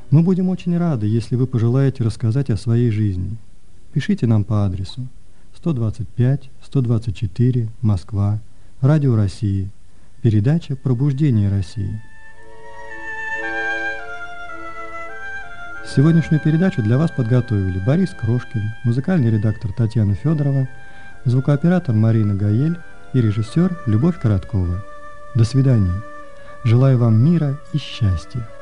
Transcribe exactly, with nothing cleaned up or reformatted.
Мы будем очень рады, если вы пожелаете рассказать о своей жизни. Пишите нам по адресу сто двадцать пять сто двадцать четыре, Москва, Радио России, передача «Пробуждение России». Сегодняшнюю передачу для вас подготовили Борис Крошкин, музыкальный редактор Татьяна Федорова, звукооператор Марина Гаель и режиссер Любовь Короткова. До свидания. Желаю вам мира и счастья.